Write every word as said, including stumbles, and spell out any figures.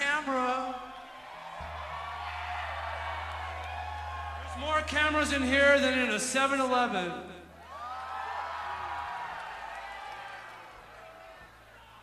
camera. There's more cameras in here than in a seven eleven.